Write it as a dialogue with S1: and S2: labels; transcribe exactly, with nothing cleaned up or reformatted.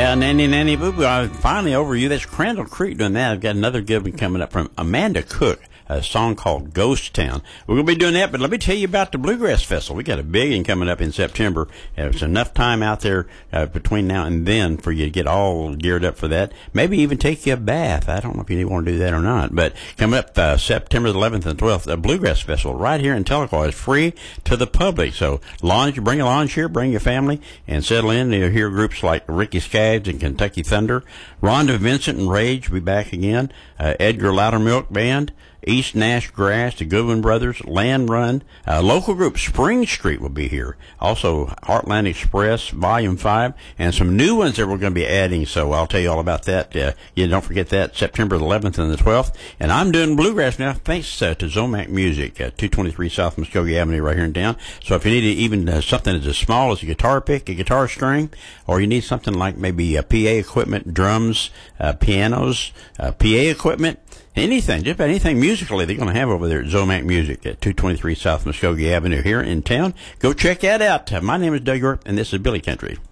S1: Yeah, Nanny Nanny Boo Boo. I'm finally over you. That's Crandall Creek doing that. I've got another good one coming up from Amanda Cook, a song called Ghost Town. We're going to be doing that, but let me tell you about the Bluegrass Festival. We got a big one coming up in September. There's enough time out there uh, between now and then for you to get all geared up for that. Maybe even take you a bath. I don't know if you want to do that or not, but coming up uh, September the eleventh and twelfth, the Bluegrass Festival right here in Tahlequah is free to the public. So lawn, you bring a lawn chair, bring your family, and settle in. You'll hear groups like Ricky Skaggs and Kentucky Thunder. Rhonda Vincent and Rage will be back again. Uh, Edgar Loudermilk Band. East Nash Grass, the Goodwin Brothers, Land Run, uh, local group Spring Street will be here. Also, Heartland Express, Volume five, and some new ones that we're going to be adding, so I'll tell you all about that. Uh, yeah, don't forget that, September the eleventh and the twelfth. And I'm doing bluegrass now, thanks uh, to Zomac Music, uh, two twenty-three South Muskogee Avenue right here in town. So if you need even uh, something as small as a guitar pick, a guitar string, or you need something like maybe a P A equipment, drums, uh, pianos, uh, P A equipment, anything, just about anything musically they're going to have over there at Zomac Music at two twenty-three South Muskogee Avenue here in town. Go check that out. Uh, my name is Doug York, and this is Billy Country.